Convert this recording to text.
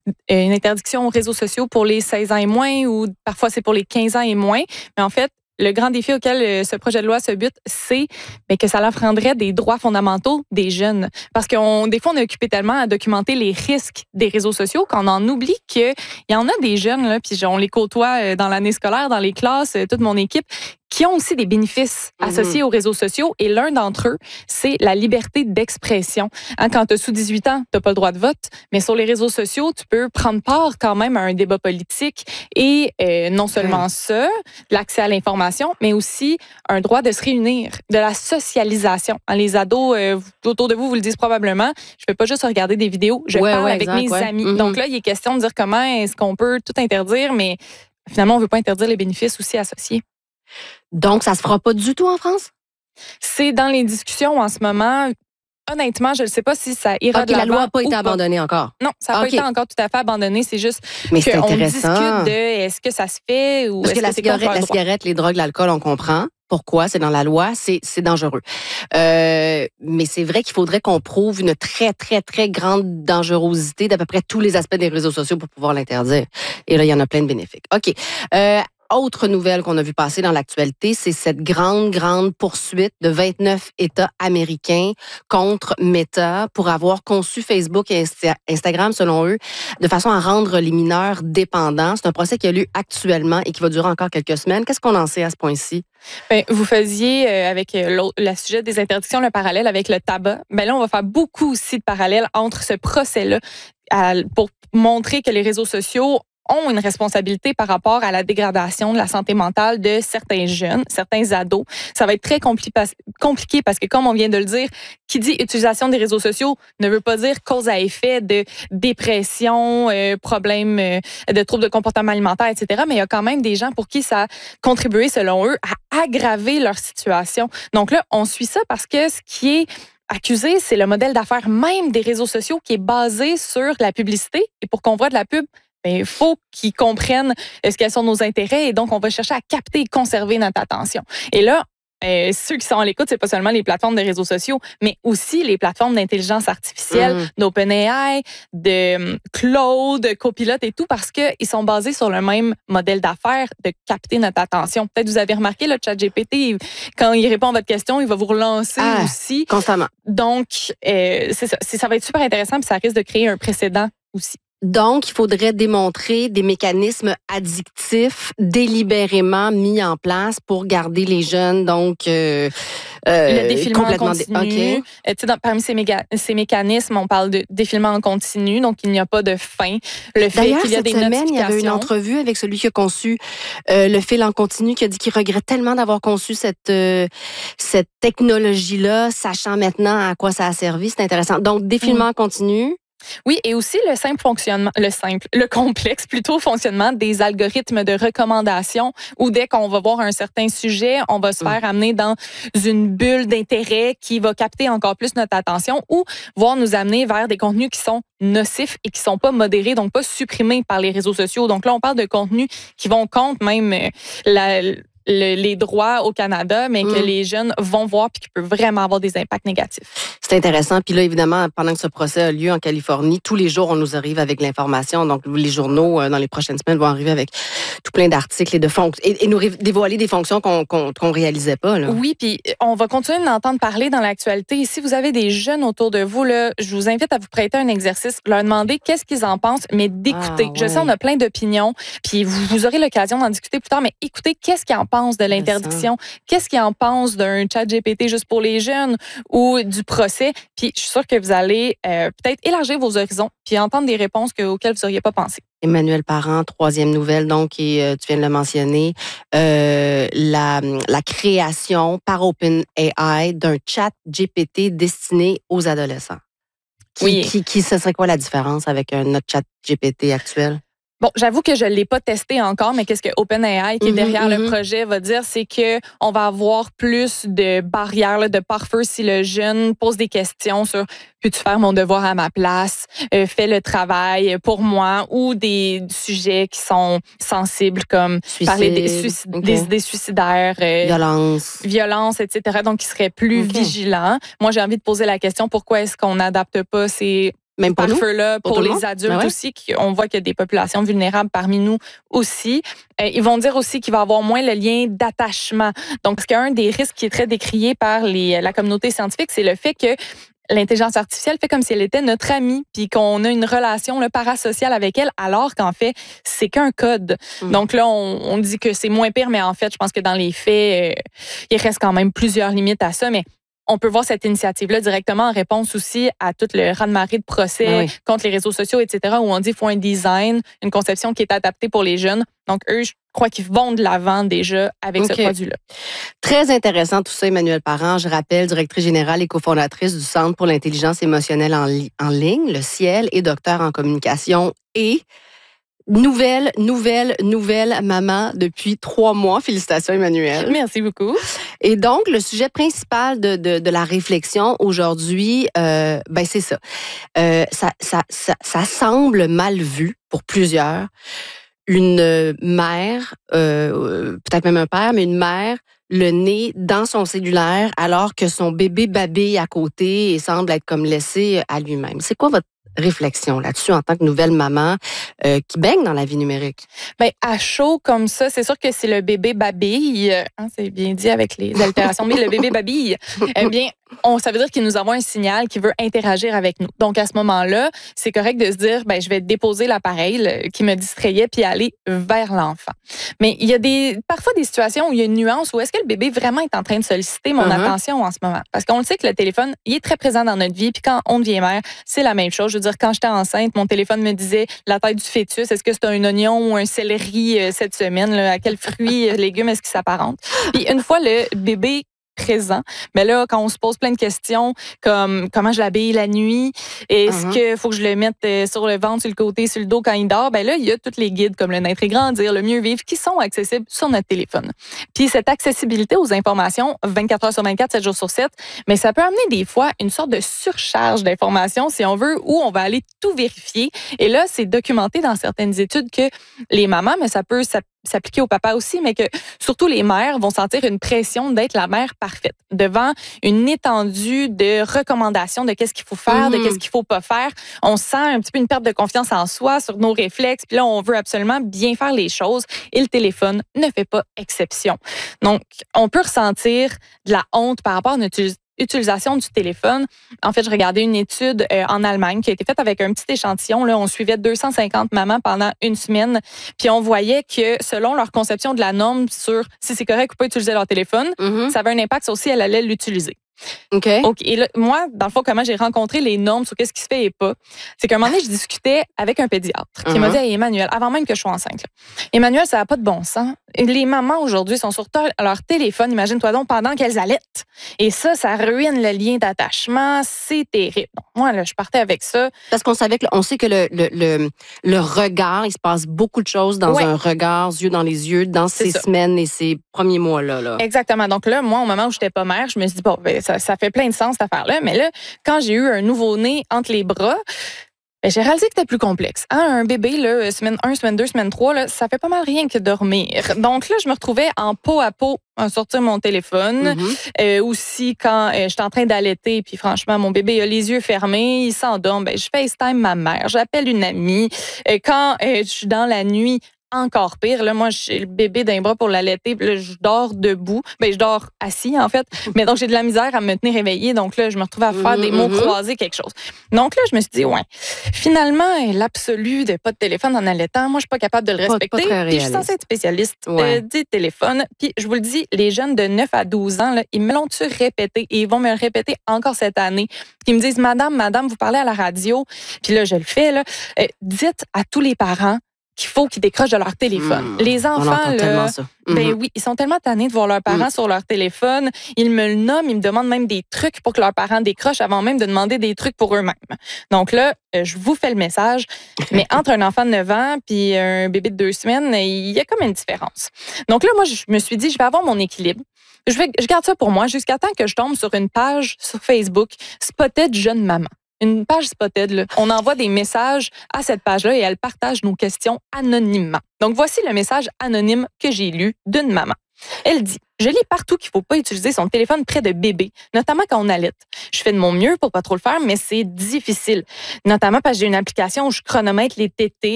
une interdiction aux réseaux sociaux pour les 16 ans et moins ou parfois c'est pour les 15 ans et moins. Mais en fait, le grand défi auquel ce projet de loi se bute, c'est que ça leur prendrait des droits fondamentaux des jeunes. Parce que des fois, on est occupé tellement à documenter les risques des réseaux sociaux qu'on en oublie qu'il y en a des jeunes, là, puis on les côtoie dans l'année scolaire, dans les classes, toute mon équipe, qui ont aussi des bénéfices associés aux réseaux sociaux. Et l'un d'entre eux, c'est la liberté d'expression. Quand tu as sous 18 ans, tu n'as pas le droit de vote, mais sur les réseaux sociaux, tu peux prendre part quand même à un débat politique. Et non seulement ça, l'accès à l'information, mais aussi un droit de se réunir, de la socialisation. Les ados, autour de vous, vous le disent probablement, je ne peux pas juste regarder des vidéos, je parle avec mes amis. Donc là, il est question de dire comment est-ce qu'on peut tout interdire, mais finalement, on ne veut pas interdire les bénéfices aussi associés. Donc, ça se fera pas du tout en France? C'est dans les discussions en ce moment. Honnêtement, je ne sais pas si ça ira de l'avant. La loi n'a pas été abandonnée encore. Non, ça n'a pas été encore tout à fait abandonné. C'est juste qu'on discute de est-ce que ça se fait ou parce que la cigarette, les drogues, l'alcool, on comprend. Pourquoi? C'est dans la loi, c'est dangereux. Mais c'est vrai qu'il faudrait qu'on prouve une très, très, très grande dangerosité d'à peu près tous les aspects des réseaux sociaux pour pouvoir l'interdire. Et là, il y en a plein de bénéfices. OK. Autre nouvelle qu'on a vu passer dans l'actualité, c'est cette grande poursuite de 29 États américains contre Meta pour avoir conçu Facebook et Instagram, selon eux, de façon à rendre les mineurs dépendants. C'est un procès qui a lieu actuellement et qui va durer encore quelques semaines. Qu'est-ce qu'on en sait à ce point-ci? Vous faisiez, avec le sujet des interdictions, le parallèle avec le tabac. Là, on va faire beaucoup aussi de parallèles entre ce procès-là pour montrer que les réseaux sociaux ont une responsabilité par rapport à la dégradation de la santé mentale de certains jeunes, certains ados. Ça va être très compliqué parce que, comme on vient de le dire, qui dit utilisation des réseaux sociaux ne veut pas dire cause à effet de dépression, problèmes de troubles de comportement alimentaire, etc. Mais il y a quand même des gens pour qui ça a contribué, selon eux, à aggraver leur situation. Donc là, on suit ça parce que ce qui est accusé, c'est le modèle d'affaires même des réseaux sociaux qui est basé sur la publicité. Et pour qu'on voit de la pub, il faut qu'ils comprennent quels sont nos intérêts et donc on va chercher à capter et conserver notre attention. Et là, ceux qui sont à l'écoute, c'est pas seulement les plateformes de réseaux sociaux, mais aussi les plateformes d'intelligence artificielle, d'OpenAI, de Claude, Copilot et tout, parce qu'ils sont basés sur le même modèle d'affaires de capter notre attention. Peut-être vous avez remarqué, le ChatGPT, quand il répond à votre question, il va vous relancer aussi. Constamment. Donc, c'est ça. Ça va être super intéressant puis ça risque de créer un précédent aussi. Donc, il faudrait démontrer des mécanismes addictifs délibérément mis en place pour garder les jeunes, donc le défilement en continu. Parmi ces mécanismes, on parle de défilement en continu, donc il n'y a pas de fin. Le fait qu'il y a des notifications. Il y avait une entrevue avec celui qui a conçu le fil en continu, qui a dit qu'il regrette tellement d'avoir conçu cette technologie-là, sachant maintenant à quoi ça a servi. C'est intéressant. Donc, défilement en continu. Oui, et aussi le complexe plutôt fonctionnement des algorithmes de recommandation où dès qu'on va voir un certain sujet, on va se faire amener dans une bulle d'intérêt qui va capter encore plus notre attention ou voir nous amener vers des contenus qui sont nocifs et qui sont pas modérés, donc pas supprimés par les réseaux sociaux. Donc là, on parle de contenus qui vont contre même les droits au Canada, mais que les jeunes vont voir puis qui peut vraiment avoir des impacts négatifs. C'est intéressant. Puis là, évidemment, pendant que ce procès a lieu en Californie, tous les jours, on nous arrive avec l'information. Donc, les journaux, dans les prochaines semaines, vont arriver avec tout plein d'articles et nous dévoiler des fonctions qu'on réalisait pas. Là. Oui, puis on va continuer d'entendre parler dans l'actualité. Et si vous avez des jeunes autour de vous, là, je vous invite à vous prêter un exercice, leur demander qu'est-ce qu'ils en pensent, mais d'écouter. Je sais, on a plein d'opinions, puis vous aurez l'occasion d'en discuter plus tard, mais écoutez qu'est-ce qu'ils en pensent de l'interdiction, qu'est-ce qu'ils en pensent d'un ChatGPT juste pour les jeunes ou du procès. Puis je suis sûre que vous allez peut-être élargir vos horizons puis entendre des réponses auxquelles vous n'auriez pas pensé. Emmanuelle Parent, troisième nouvelle, donc, et tu viens de le mentionner, la création par OpenAI d'un chat GPT destiné aux adolescents. Ce serait quoi la différence avec notre chat GPT actuel? Bon, j'avoue que je l'ai pas testé encore, mais qu'est-ce que OpenAI, qui est derrière le projet, va dire, c'est que on va avoir plus de barrières, là, de pare-feu si le jeune pose des questions sur peux-tu faire mon devoir à ma place, fais le travail pour moi, ou des sujets qui sont sensibles comme parler des idées suicidaires, violence, etc. Donc, qui serait plus vigilant. Moi, j'ai envie de poser la question pourquoi est-ce qu'on n'adapte pas ces Même pour nous? pare-feu-là pour tout le les monde? adultes Ben ouais. aussi. On voit qu'il y a des populations vulnérables parmi nous aussi. Ils vont dire aussi qu'il va y avoir moins le lien d'attachement. Donc, parce qu'un des risques qui est très décrié par la communauté scientifique, c'est le fait que l'intelligence artificielle fait comme si elle était notre amie, puis qu'on a une relation là, parasociale avec elle, alors qu'en fait, c'est qu'un code. Donc là, on dit que c'est moins pire, mais en fait, je pense que dans les faits, il reste quand même plusieurs limites à ça, mais on peut voir cette initiative-là directement en réponse aussi à tout le raz-de-marée de procès contre les réseaux sociaux, etc., où on dit qu'il faut un design, une conception qui est adaptée pour les jeunes. Donc, eux, je crois qu'ils vont de l'avant déjà avec ce produit-là. Très intéressant tout ça, Emmanuelle Parent. Je rappelle, directrice générale et cofondatrice du Centre pour l'intelligence émotionnelle en ligne, le Ciel, et docteur en communication et nouvelle maman depuis 3 mois. Félicitations, Emmanuelle. Merci beaucoup. Et donc, le sujet principal de la réflexion aujourd'hui, c'est ça. Ça semble mal vu pour plusieurs. Une mère, peut-être même un père, mais une mère, le nez dans son cellulaire alors que son bébé babille à côté et semble être comme laissé à lui-même. C'est quoi votre réflexion là-dessus en tant que nouvelle maman qui baigne dans la vie numérique? Bien, à chaud comme ça, c'est sûr que c'est le bébé babille. C'est bien dit avec les altérations, mais le bébé babille. Eh bien, ça veut dire qu'il nous envoie un signal qui veut interagir avec nous. Donc, à ce moment-là, c'est correct de se dire, je vais déposer l'appareil qui me distrayait puis aller vers l'enfant. Mais il y a parfois des situations où il y a une nuance où est-ce que le bébé vraiment est en train de solliciter mon attention en ce moment? Parce qu'on le sait que le téléphone, il est très présent dans notre vie. Puis quand on devient mère, c'est la même chose. Je veux dire, quand j'étais enceinte, mon téléphone me disait la taille du fœtus. Est-ce que c'est un oignon ou un céleri cette semaine? Là, à quel fruit, légumes est-ce qu'il s'apparente? Puis une fois le bébé présent. Mais là, quand on se pose plein de questions, comme comment je l'habille la nuit, est-ce qu'il faut que je le mette sur le ventre, sur le côté, sur le dos quand il dort, là, il y a tous les guides comme le Naître et Grandir, le Mieux Vivre, qui sont accessibles sur notre téléphone. Puis cette accessibilité aux informations, 24 heures sur 24, 7 jours sur 7, mais ça peut amener des fois une sorte de surcharge d'informations, si on veut, où on va aller tout vérifier. Et là, c'est documenté dans certaines études que les mamans, mais ça peut s'appliquer au papa aussi, mais que surtout les mères vont sentir une pression d'être la mère parfaite devant une étendue de recommandations de qu'est-ce qu'il faut faire, de qu'est-ce qu'il faut pas faire. On sent un petit peu une perte de confiance en soi sur nos réflexes, puis là, on veut absolument bien faire les choses et le téléphone ne fait pas exception. Donc, on peut ressentir de la honte par rapport à notre utilisation du téléphone. En fait, je regardais une étude en Allemagne qui a été faite avec un petit échantillon. Là, on suivait 250 mamans pendant une semaine. Puis on voyait que selon leur conception de la norme sur si c'est correct ou pas utiliser leur téléphone, ça avait un impact sur si elle allait l'utiliser. OK. Et là, moi, dans le fond, comment j'ai rencontré les normes sur qu'est-ce qui se fait et pas, c'est qu'à un moment donné, je discutais avec un pédiatre qui m'a dit, hey, Emmanuelle, avant même que je sois enceinte, là, Emmanuelle, ça n'a pas de bon sens. Et les mamans aujourd'hui sont sur leur téléphone, imagine-toi donc, pendant qu'elles allaitent. Et ça ruine le lien d'attachement. C'est terrible. Donc, moi, là, je partais avec ça. Parce qu'on sait que le regard, il se passe beaucoup de choses dans un regard, yeux dans les yeux, dans ces semaines et ces premiers mois-là. Là. Exactement. Donc là, moi, au moment où je n'étais pas mère, je me suis dit, ça fait plein de sens, cette affaire-là. Mais là, quand j'ai eu un nouveau-né entre les bras, j'ai réalisé que c'était plus complexe. Un bébé, là, semaine 1, semaine 2, semaine 3, là, ça fait pas mal rien que dormir. Donc là, je me retrouvais en peau à peau à sortir mon téléphone. Aussi, quand j'étais en train d'allaiter, puis franchement, mon bébé a les yeux fermés, il s'endort, je FaceTime ma mère, j'appelle une amie. Quand je suis dans la nuit, encore pire. Là, moi, j'ai le bébé d'un bras pour l'allaiter. Là, je dors debout. Je dors assis, en fait. Mais donc, j'ai de la misère à me tenir éveillée. Donc là, je me retrouve à faire des mots croisés, quelque chose. Donc là, je me suis dit, finalement, l'absolu de pas de téléphone en allaitant, moi, je suis pas capable de le respecter. Puis je suis censée être spécialiste des téléphones. Puis je vous le dis, les jeunes de 9 à 12 ans, là, ils me l'ont-tu répété et ils vont me le répéter encore cette année. Ils me disent, madame, vous parlez à la radio. Puis là, je le fais, là. Dites à tous les parents qu'il faut qu'ils décrochent de leur téléphone. Les enfants, là, ils sont tellement tannés de voir leurs parents sur leur téléphone. Ils me le nomment, ils me demandent même des trucs pour que leurs parents décrochent avant même de demander des trucs pour eux-mêmes. Donc là, je vous fais le message, mais entre un enfant de 9 ans puis un bébé de 2 semaines, il y a comme une différence. Donc là, moi, je me suis dit, je vais avoir mon équilibre. Je garde ça pour moi jusqu'à temps que je tombe sur une page sur Facebook, Spotted Jeune Maman. Une page Spotted, là. On envoie des messages à cette page-là et elle partage nos questions anonymement. Donc, voici le message anonyme que j'ai lu d'une maman. Elle dit: je lis partout qu'il ne faut pas utiliser son téléphone près de bébé, notamment quand on allaite. Je fais de mon mieux pour pas trop le faire, mais c'est difficile. Notamment parce que j'ai une application où je chronomètre les tétés